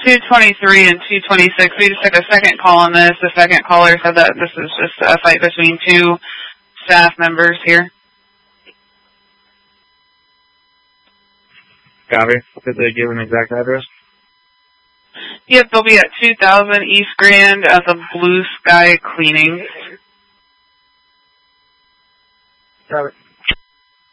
223 and 226. We just took a second call on this. The second caller said that this is just a fight between two staff members here. Copy. Did they give an exact address? Yep, they'll be at 2000 East Grand at the Blue Sky Cleaning. Copy.